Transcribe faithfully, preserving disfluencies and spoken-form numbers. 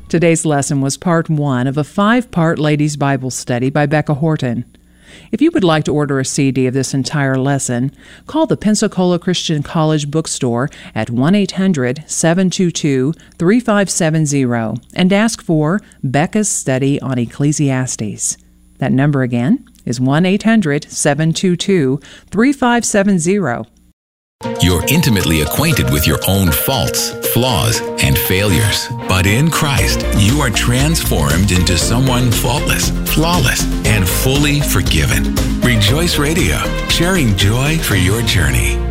Today's lesson was part one of a five-part Ladies' Bible Study by Becca Horton. If you would like to order a C D of this entire lesson, call the Pensacola Christian College bookstore at one eight hundred, seven two two, three five seven zero and ask for Becca's Study on Ecclesiastes. That number again is one eight hundred, seven two two, three five seven zero. You're intimately acquainted with your own faults, flaws, and failures. But in Christ, you are transformed into someone faultless, flawless, and fully forgiven. Rejoice Radio, sharing joy for your journey.